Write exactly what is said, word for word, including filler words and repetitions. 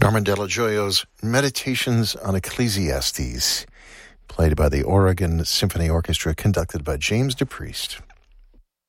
Carmen Della Gioio's Meditations on Ecclesiastes, played by the Oregon Symphony Orchestra, conducted by James DePriest.